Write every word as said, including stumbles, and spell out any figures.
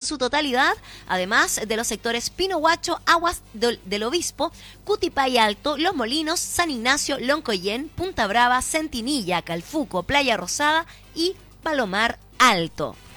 su totalidad, además de los sectores Pino Huacho, Aguas del, del Obispo, Cutipay Alto, Los Molinos, San Ignacio, Loncoyen, Punta Brava, Centinilla, Calfuco, Playa Rosada y Palomar Alto.